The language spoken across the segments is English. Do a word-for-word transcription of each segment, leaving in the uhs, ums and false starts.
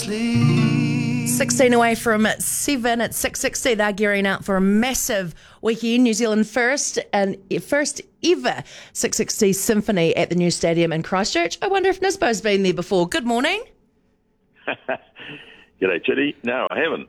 sleep. sixteen away from seven at six sixty. They're gearing up for a massive weekend. New Zealand first and first ever six sixty Symphony at the new stadium in Christchurch. I wonder if Nisbo's been there before. Good morning. G'day, Chitty. No, I haven't.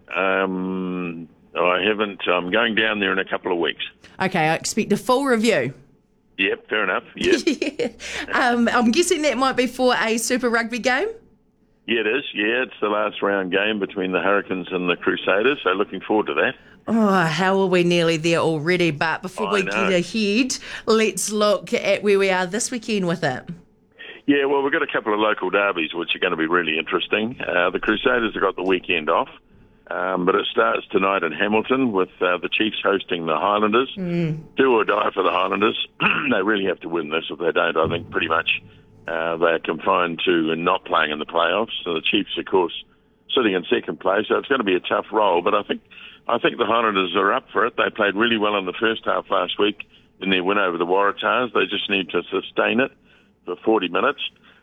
Um, I haven't. I'm going down there in a couple of weeks. Okay, I expect a full review. Yep, fair enough. Yep. yeah. um, I'm guessing that might be for a Super Rugby game. Yeah, it is. Yeah, it's the last round game between the Hurricanes and the Crusaders, so looking forward to that. Oh, how are we nearly there already? But before I we know. get ahead, let's look at where we are this weekend with it. Yeah, well, we've got a couple of local derbies which are going to be really interesting. Uh, the Crusaders have got the weekend off, um, but it starts tonight in Hamilton with uh, the Chiefs hosting the Highlanders. Mm. Do or die for the Highlanders. They really have to win this. If they don't, I think pretty much uh, they're confined to not playing in the playoffs. So the Chiefs, of course, sitting in second place, so it's going to be a tough role. But I think I think the Highlanders are up for it. They played really well in the first half last week in their win over the Waratahs. They just need to sustain it for forty minutes,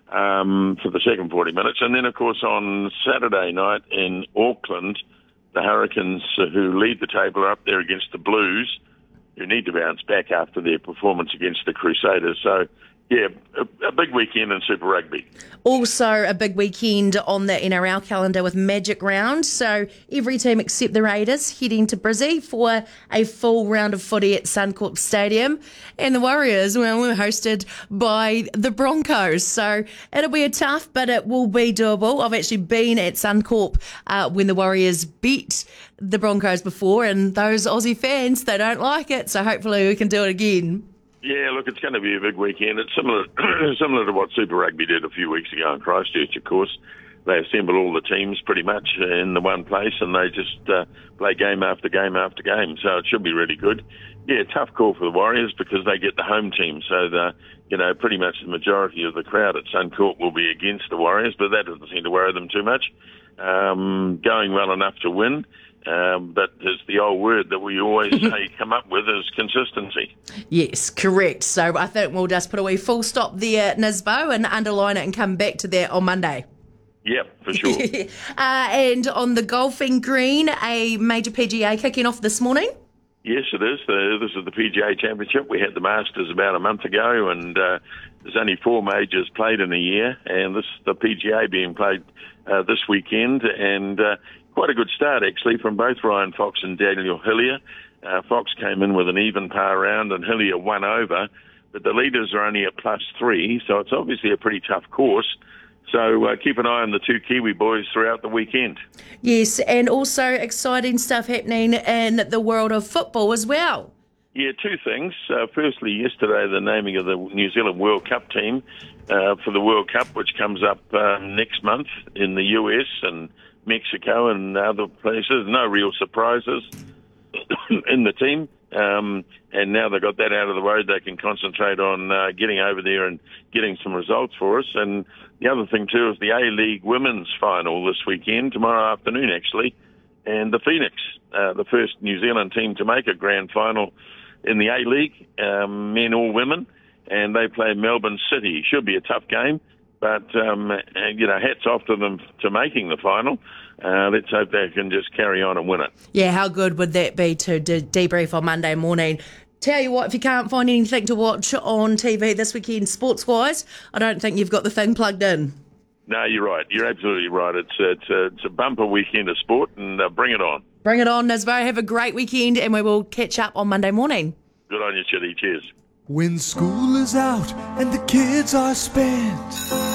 um, for the second forty minutes. And then, of course, on Saturday night in Auckland, the Hurricanes, uh, who lead the table, are up there against the Blues, who need to bounce back after their performance against the Crusaders. So, yeah, a, a big weekend in Super Rugby. Also a big weekend on the N R L calendar with Magic Round. So every team except the Raiders heading to Brizzy for a full round of footy at Suncorp Stadium. And the Warriors, well, we're hosted by the Broncos. So it'll be a tough, but it will be doable. I've actually been at Suncorp uh, when the Warriors beat the Broncos before, and those Aussie fans, they don't like it. So hopefully we can do it again. Yeah, look, it's going to be a big weekend. It's similar similar to what Super Rugby did a few weeks ago in Christchurch, of course. They assemble all the teams pretty much in the one place, and they just uh, play game after game after game. So it should be really good. Yeah, tough call for the Warriors because they get the home team. So, the, you know, pretty much the majority of the crowd at Suncorp will be against the Warriors, but that doesn't seem to worry them too much. Um, going well enough to win. Um, but it's the old word that we always say come up with is consistency. Yes, correct. So I think we'll just put a wee full stop there, Nisbo, and underline it and come back to that on Monday. Yep, for sure. uh, and on the golfing green, a major P G A kicking off this morning? Yes, it is. Uh, this is the P G A Championship. We had the Masters about a month ago, and uh, there's only four majors played in a year, and this the P G A being played uh, this weekend, and uh, quite a good start, actually, from both Ryan Fox and Daniel Hillier. Uh, Fox came in with an even par round, and Hillier won over, but the leaders are only at plus three, so it's obviously a pretty tough course. So uh, keep an eye on the two Kiwi boys throughout the weekend. Yes, and also exciting stuff happening in the world of football as well. Yeah, two things. Uh, firstly, yesterday, the naming of the New Zealand World Cup team uh, for the World Cup, which comes up uh, next month in the U S and Mexico and other places. No real surprises in the team. Um, and now they've got that out of the way, they can concentrate on uh, getting over there and getting some results for us. And the other thing, too, is the A-League Women's Final this weekend, tomorrow afternoon, actually. And the Phoenix, uh, the first New Zealand team to make a grand final in the A-League, um, men or women, and they play Melbourne City. Should be a tough game. But, um, you know, hats off to them to making the final. Uh, let's hope they can just carry on and win it. Yeah, how good would that be to de- debrief on Monday morning? Tell you what, if you can't find anything to watch on T V this weekend sports-wise, I don't think you've got the thing plugged in. No, you're right. You're absolutely right. It's a, it's a, it's a bumper weekend of sport, and uh, bring it on. Bring it on, Nisbo. Have a great weekend, and we will catch up on Monday morning. Good on you, Chitty. Cheers. When school is out and the kids are spent,